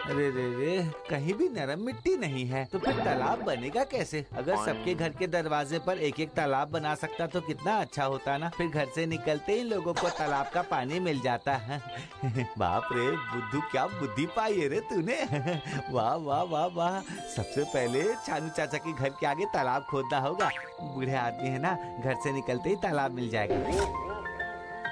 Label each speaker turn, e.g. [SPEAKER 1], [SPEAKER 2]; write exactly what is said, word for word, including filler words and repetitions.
[SPEAKER 1] अरे रे रे, कहीं भी नरम मिट्टी नहीं है, तो फिर तालाब बनेगा कैसे? अगर सबके घर के दरवाजे पर एक एक तालाब बना सकता तो कितना अच्छा होता ना। फिर घर से निकलते ही लोगों को तालाब का पानी मिल जाता है। बाप रे बुद्धू, क्या बुद्धि पाई है रे तूने। वाह वाह वाह वाह। सबसे पहले छानू चाचा के घर के आगे तालाब खोदना होगा। बूढ़े आदमी है ना, घर से निकलते ही तालाब मिल जाएगा।